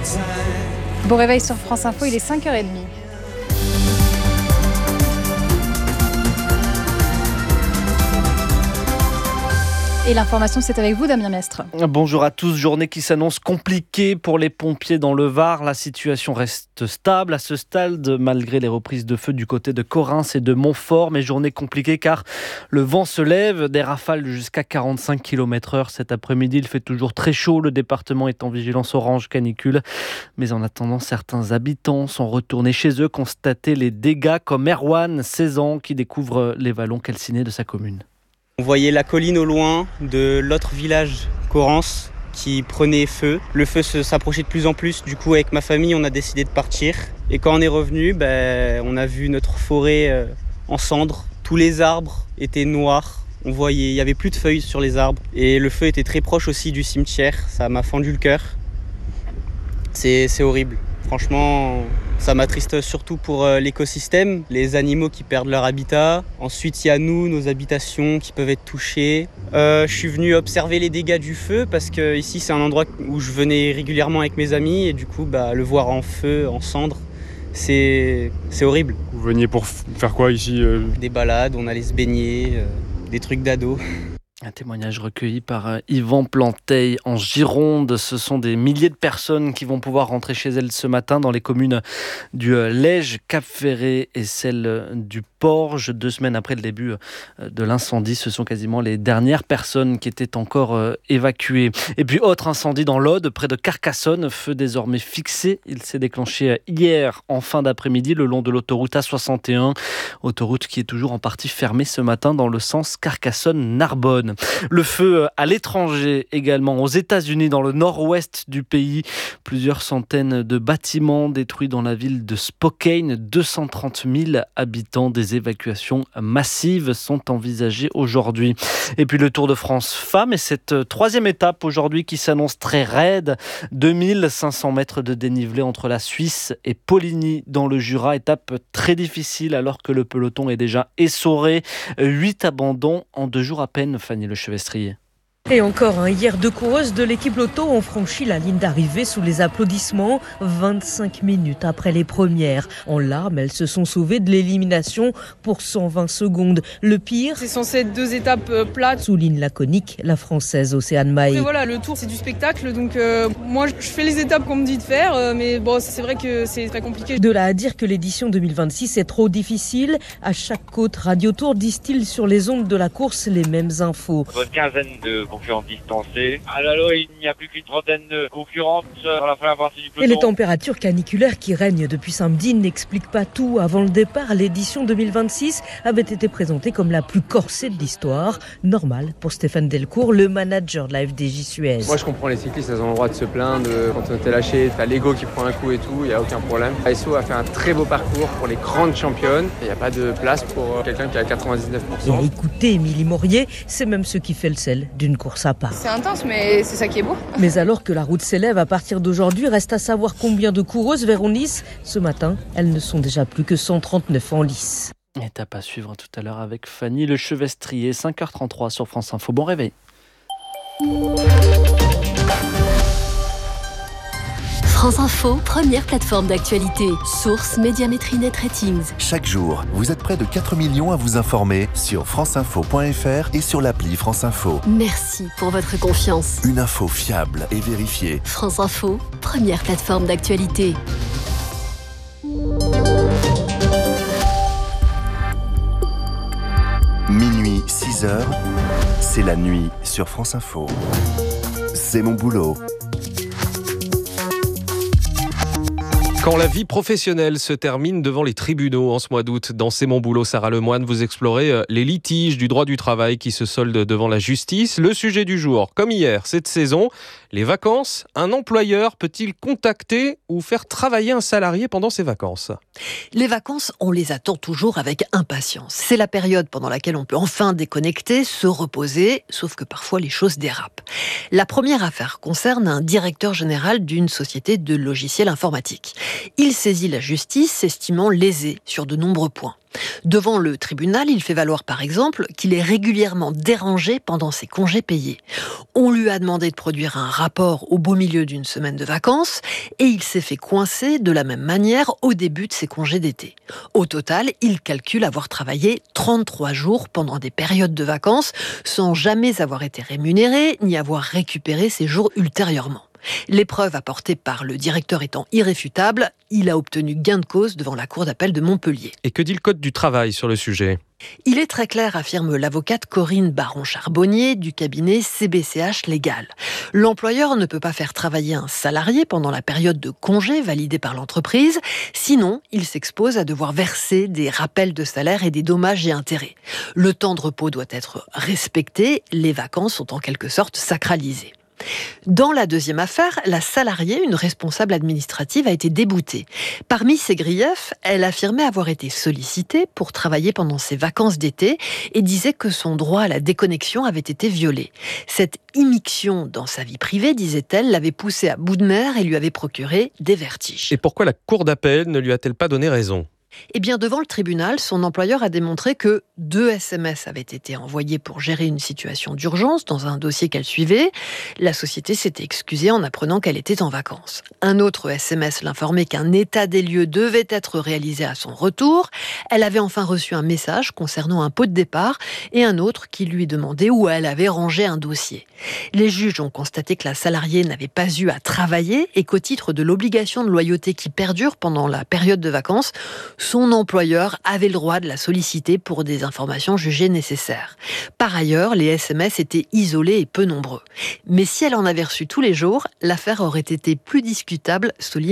Bon réveil sur France Info, il est 5h30. Et l'information, c'est avec vous, Damien Mestre. Bonjour à tous. Journée qui s'annonce compliquée pour les pompiers dans le Var. La situation reste stable à ce stade, malgré les reprises de feu du côté de Correns et de Montfort. Mais journée compliquée car le vent se lève, des rafales jusqu'à 45 km/h cet après-midi. Il fait toujours très chaud. Le département est en vigilance orange canicule. Mais en attendant, certains habitants sont retournés chez eux constater les dégâts, comme Erwan, 16 ans, qui découvre les vallons calcinés de sa commune. On voyait la colline au loin de l'autre village, Correns, qui prenait feu. Le feu s'approchait de plus en plus. Du coup, avec ma famille, on a décidé de partir. Et quand on est revenu, on a vu notre forêt en cendres. Tous les arbres étaient noirs. Il n'y avait plus de feuilles sur les arbres. Et le feu était très proche aussi du cimetière. Ça m'a fendu le cœur. C'est horrible. Franchement, ça m'attriste surtout pour l'écosystème, les animaux qui perdent leur habitat. Ensuite, il y a nos habitations qui peuvent être touchées. Je suis venu observer les dégâts du feu parce que ici, c'est un endroit où je venais régulièrement avec mes amis et du coup, le voir en feu, en cendres, c'est horrible. Vous veniez pour faire quoi ici ? Des balades, on allait se baigner, des trucs d'ados. Un témoignage recueilli par Yvan Planteil en Gironde. Ce sont des milliers de personnes qui vont pouvoir rentrer chez elles ce matin dans les communes du Lège, Cap-Ferré et celle du Porge. 2 semaines après le début de l'incendie, ce sont quasiment les dernières personnes qui étaient encore évacuées. Et puis autre incendie dans l'Aude, près de Carcassonne, feu désormais fixé. Il s'est déclenché hier en fin d'après-midi le long de l'autoroute A61. Autoroute qui est toujours en partie fermée ce matin dans le sens Carcassonne-Narbonne. Le feu à l'étranger également, aux États-Unis, dans le nord-ouest du pays. Plusieurs centaines de bâtiments détruits dans la ville de Spokane. 230 000 habitants. Des évacuations massives sont envisagées aujourd'hui. Et puis le Tour de France femmes et cette 3e étape aujourd'hui qui s'annonce très raide. 2500 mètres de dénivelé entre la Suisse et Poligny dans le Jura. Étape très difficile alors que le peloton est déjà essoré. 8 abandons en 2 jours à peine. Fanny Lechevestrier. Et encore, hier, 2 coureuses de l'équipe Lotto ont franchi la ligne d'arrivée sous les applaudissements 25 minutes après les premières. En larmes, elles se sont sauvées de l'élimination pour 120 secondes. Le pire, c'est censé être 2 étapes plates, souligne laconique la Française Océane Mahé. Et voilà, le tour c'est du spectacle, donc moi je fais les étapes qu'on me dit de faire, mais bon, c'est vrai que c'est très compliqué. De là à dire que l'édition 2026 est trop difficile, à chaque côte Radio Tour distille sur les ondes de la course les mêmes infos. Une quinzaine de concurrents distancés. À l'Allo, il n'y a plus qu'une trentaine de concurrentes dans la première partie du peloton. Et les températures caniculaires qui règnent depuis samedi n'expliquent pas tout. Avant le départ, l'édition 2026 avait été présentée comme la plus corsée de l'histoire. Normal pour Stéphane Delcourt, le manager de la FDJ Suez. Moi je comprends les cyclistes, elles ont le droit de se plaindre. Quand on était lâché, t'as l'ego qui prend un coup et tout, il n'y a aucun problème. ASO a fait un très beau parcours pour les grandes championnes. Il n'y a pas de place pour quelqu'un qui a 99%. Et écoutez, Émilie Maurier, c'est même ce qui fait le sel d'une course à part. C'est intense, mais c'est ça qui est beau. Mais alors que la route s'élève à partir d'aujourd'hui, reste à savoir combien de coureuses verront Nice. Ce matin, elles ne sont déjà plus que 139 en lice. Étape à suivre tout à l'heure avec Fanny Lechevestrier, 5h33 sur France Info. Bon réveil. France Info, première plateforme d'actualité. Source Médiamétrie Net Ratings. Chaque jour, vous êtes près de 4 millions à vous informer sur franceinfo.fr et sur l'appli France Info. Merci pour votre confiance. Une info fiable et vérifiée. France Info, première plateforme d'actualité. Minuit, 6h, c'est la nuit sur France Info. C'est mon boulot. Quand la vie professionnelle se termine devant les tribunaux en ce mois d'août, dans C'est mon boulot, Sarah Lemoine, vous explorez les litiges du droit du travail qui se soldent devant la justice. Le sujet du jour, comme hier, cette saison, les vacances. Un employeur peut-il contacter ou faire travailler un salarié pendant ses vacances ? Les vacances, on les attend toujours avec impatience. C'est la période pendant laquelle on peut enfin déconnecter, se reposer, sauf que parfois les choses dérapent. La première affaire concerne un directeur général d'une société de logiciels informatiques. Il saisit la justice, estimant lésé sur de nombreux points. Devant le tribunal, il fait valoir par exemple qu'il est régulièrement dérangé pendant ses congés payés. On lui a demandé de produire un rapport au beau milieu d'une semaine de vacances et il s'est fait coincer de la même manière au début de ses congés d'été. Au total, il calcule avoir travaillé 33 jours pendant des périodes de vacances sans jamais avoir été rémunéré ni avoir récupéré ces jours ultérieurement. Les preuves apportées par le directeur étant irréfutables, il a obtenu gain de cause devant la cour d'appel de Montpellier. Et que dit le Code du travail sur le sujet ? Il est très clair, affirme l'avocate Corinne Baron-Charbonnier du cabinet CBCH Légal. L'employeur ne peut pas faire travailler un salarié pendant la période de congé validée par l'entreprise, sinon il s'expose à devoir verser des rappels de salaire et des dommages et intérêts. Le temps de repos doit être respecté, les vacances sont en quelque sorte sacralisées. Dans la deuxième affaire, la salariée, une responsable administrative, a été déboutée. Parmi ses griefs, elle affirmait avoir été sollicitée pour travailler pendant ses vacances d'été et disait que son droit à la déconnexion avait été violé. Cette immixtion dans sa vie privée, disait-elle, l'avait poussée à bout de nerfs et lui avait procuré des vertiges. Et pourquoi la cour d'appel ne lui a-t-elle pas donné raison ? Eh bien, devant le tribunal, son employeur a démontré que 2 SMS avaient été envoyés pour gérer une situation d'urgence dans un dossier qu'elle suivait. La société s'était excusée en apprenant qu'elle était en vacances. Un autre SMS l'informait qu'un état des lieux devait être réalisé à son retour. Elle avait enfin reçu un message concernant un pot de départ et un autre qui lui demandait où elle avait rangé un dossier. Les juges ont constaté que la salariée n'avait pas eu à travailler et qu'au titre de l'obligation de loyauté qui perdure pendant la période de vacances, son employeur avait le droit de la solliciter pour des informations jugées nécessaires. Par ailleurs, les SMS étaient isolés et peu nombreux. Mais si elle en avait reçu tous les jours, l'affaire aurait été plus discutable, souligne